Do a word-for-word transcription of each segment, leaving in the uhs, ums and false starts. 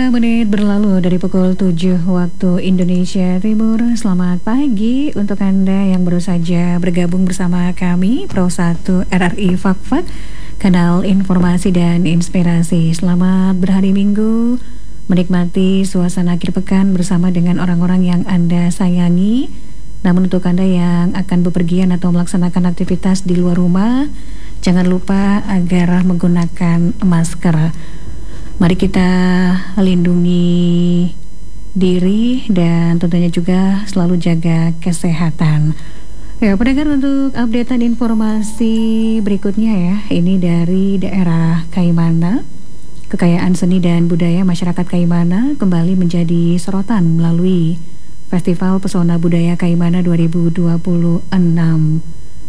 tiga menit berlalu dari pukul tujuh waktu Indonesia Timur. Selamat pagi untuk Anda yang baru saja bergabung bersama kami Pro satu R R I Fak-Fak, kanal informasi dan inspirasi. Selamat berhari Minggu, menikmati suasana akhir pekan bersama dengan orang-orang yang Anda sayangi. Namun untuk Anda yang akan bepergian atau melaksanakan aktivitas di luar rumah, jangan lupa agar menggunakan masker. Mari kita lindungi diri dan tentunya juga selalu jaga kesehatan. Ya, pendengar, untuk updatean informasi berikutnya ya, ini dari daerah Kaimana. Kekayaan seni dan budaya masyarakat Kaimana kembali menjadi sorotan melalui Festival Pesona Budaya Kaimana dua ribu dua puluh enam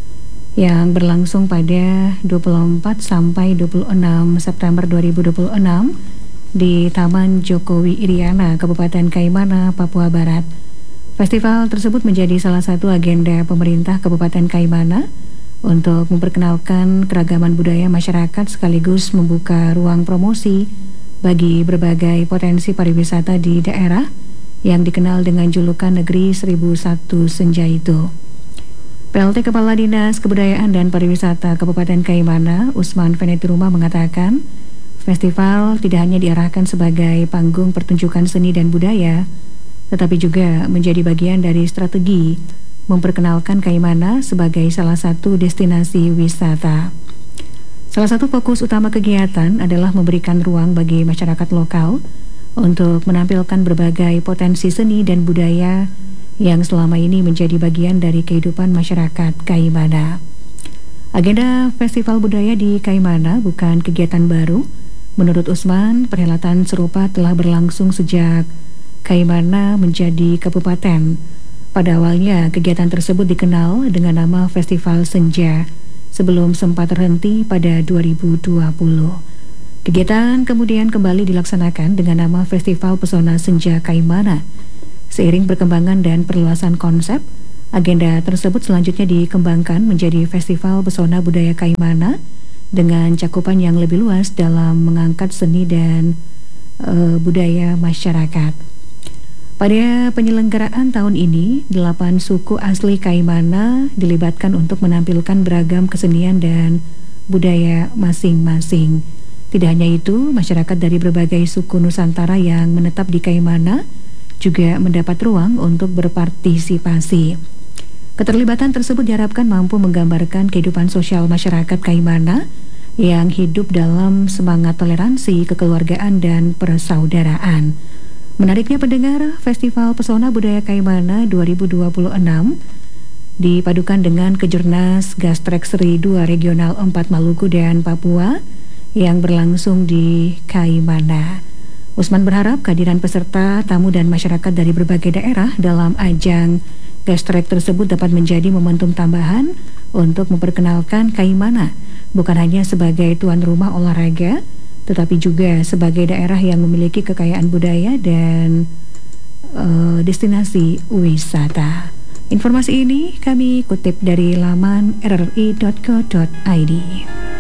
yang berlangsung pada dua puluh empat sampai dua puluh enam September dua ribu dua puluh enam di Taman Jokowi Iriana, Kabupaten Kaimana, Papua Barat. Festival tersebut menjadi salah satu agenda pemerintah Kabupaten Kaimana untuk memperkenalkan keragaman budaya masyarakat sekaligus membuka ruang promosi bagi berbagai potensi pariwisata di daerah yang dikenal dengan julukan Negeri Seribu Satu Senja itu. P L T Kepala Dinas Kebudayaan dan Pariwisata Kabupaten Kaimana, Usman Venetiruma, mengatakan festival tidak hanya diarahkan sebagai panggung pertunjukan seni dan budaya, tetapi juga menjadi bagian dari strategi memperkenalkan Kaimana sebagai salah satu destinasi wisata. Salah satu fokus utama kegiatan adalah memberikan ruang bagi masyarakat lokal untuk menampilkan berbagai potensi seni dan budaya yang selama ini menjadi bagian dari kehidupan masyarakat Kaimana. Agenda Festival Budaya di Kaimana bukan kegiatan baru. Menurut Usman, perhelatan serupa telah berlangsung sejak Kaimana menjadi kabupaten. Pada awalnya, kegiatan tersebut dikenal dengan nama Festival Senja sebelum sempat terhenti pada dua ribu dua puluh. Kegiatan kemudian kembali dilaksanakan dengan nama Festival Pesona Senja Kaimana. Seiring perkembangan dan perluasan konsep, agenda tersebut selanjutnya dikembangkan menjadi Festival Pesona Budaya Kaimana dengan cakupan yang lebih luas dalam mengangkat seni dan uh, budaya masyarakat. Pada penyelenggaraan tahun ini, delapan suku asli Kaimana dilibatkan untuk menampilkan beragam kesenian dan budaya masing-masing. Tidak hanya itu, masyarakat dari berbagai suku Nusantara yang menetap di Kaimana juga mendapat ruang untuk berpartisipasi. Keterlibatan tersebut diharapkan mampu menggambarkan kehidupan sosial masyarakat Kaimana yang hidup dalam semangat toleransi, kekeluargaan, dan persaudaraan. Menariknya pendengar, Festival Pesona Budaya Kaimana dua ribu dua puluh enam dipadukan dengan Kejurnas Gastrek Seri dua Regional empat Maluku dan Papua yang berlangsung di Kaimana. Usman berharap kehadiran peserta, tamu, dan masyarakat dari berbagai daerah dalam ajang Gastrek tersebut dapat menjadi momentum tambahan untuk memperkenalkan Kaimana bukan hanya sebagai tuan rumah olahraga, tetapi juga sebagai daerah yang memiliki kekayaan budaya dan uh, destinasi wisata. Informasi ini kami kutip dari laman r r i dot co dot i d.